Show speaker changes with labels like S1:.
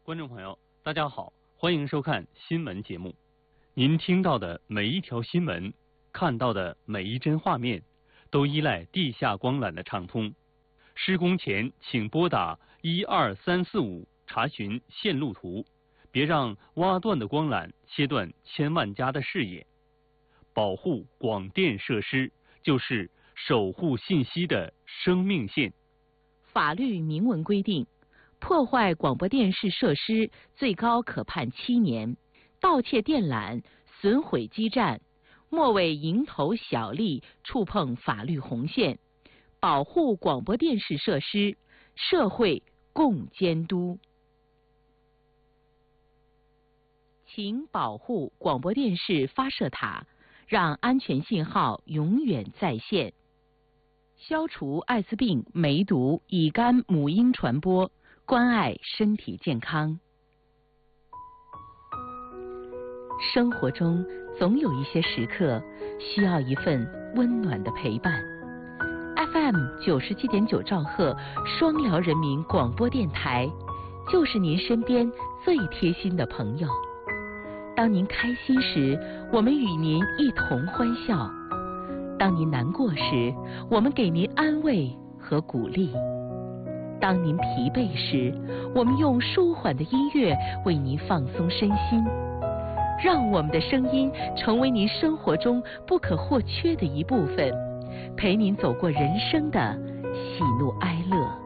S1: 观众朋友，大家好，欢迎收看新闻节目。您听到的每一条新闻，看到的每一帧画面，都依赖地下光缆的畅通。施工前请拨打12345查询线路图，别让挖断的光缆切断千万家的视野。保护广电设施就是守护信息的生命线。
S2: 法律明文规定，破坏广播电视设施最高可判7年，盗窃电缆、损毁基站，莫为蝇头小利触碰法律红线。保护广播电视设施，社会共监督。请保护广播电视发射塔，让安全信号永远在线。消除艾滋病、梅毒、乙肝、母婴传播，关爱身体健康。生活中总有一些时刻需要一份温暖的陪伴。FM 97.9兆赫双辽人民广播电台，就是您身边最贴心的朋友。当您开心时，我们与您一同欢笑；当您难过时，我们给您安慰和鼓励；当您疲惫时，我们用舒缓的音乐为您放松身心。让我们的声音成为您生活中不可或缺的一部分，陪您走过人生的喜怒哀乐。